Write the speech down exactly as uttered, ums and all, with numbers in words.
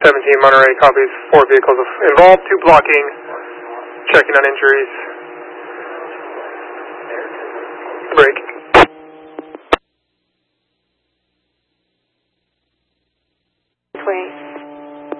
seventeen Monterey copies, four vehicles involved, two blocking, checking on injuries. Break. Wait.